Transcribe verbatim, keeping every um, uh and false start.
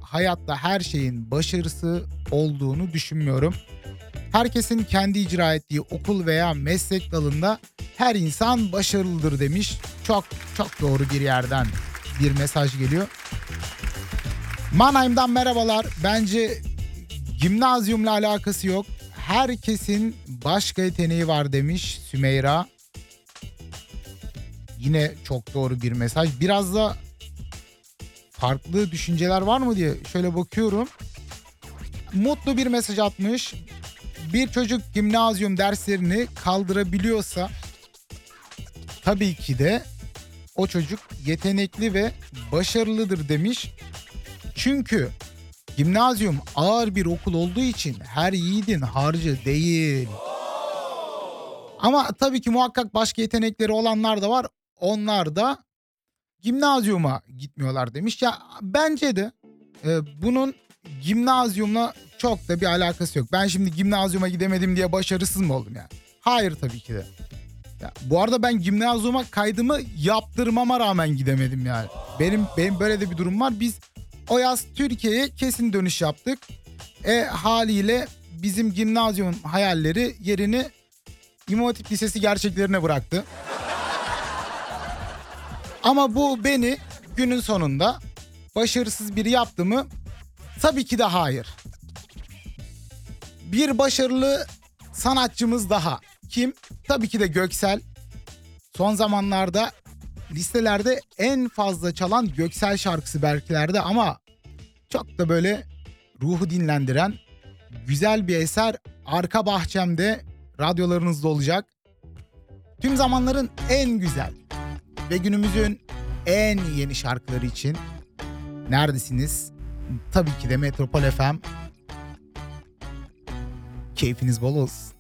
hayatta her şeyin başarısı olduğunu düşünmüyorum. Herkesin kendi icra ettiği okul veya meslek dalında her insan başarılıdır demiş. Çok çok doğru bir yerden bir mesaj geliyor. Mannheim'dan merhabalar. Bence gimnazyumla alakası yok. Herkesin başka yeteneği var demiş Sümeyra. Yine çok doğru bir mesaj. Biraz da farklı düşünceler var mı diye şöyle bakıyorum. Mutlu bir mesaj atmış. Bir çocuk gimnazyum derslerini kaldırabiliyorsa tabii ki de o çocuk yetenekli ve başarılıdır demiş. Çünkü gimnazyum ağır bir okul olduğu için her yiğidin harcı değil. Ama tabii ki muhakkak başka yetenekleri olanlar da var. Onlar da gimnazyuma gitmiyorlar demiş. Ya bence de e, bunun gimnazyumla çok da bir alakası yok. Ben şimdi gimnazyuma gidemedim diye başarısız mı oldum yani? Hayır tabii ki de. Ya, bu arada ben gimnazyuma kaydımı yaptırmama rağmen gidemedim yani. Benim benim böyle de bir durum var. Biz o yaz Türkiye'ye kesin dönüş yaptık. E haliyle bizim gimnazyumun hayalleri yerini İmam Hatip Lisesi gerçeklerine bıraktı. Ama bu beni günün sonunda başarısız biri yaptı mı? Tabii ki de hayır. Bir başarılı sanatçımız daha. Kim? Tabii ki de Göksel. Son zamanlarda listelerde en fazla çalan Göksel şarkısı belkilerde ama çok da böyle ruhu dinlendiren güzel bir eser Arka Bahçem'de radyolarınızda olacak. Tüm zamanların en güzel ve günümüzün en yeni şarkıları için neredesiniz? Tabii ki de Metropol F M. Keyfiniz bol olsun.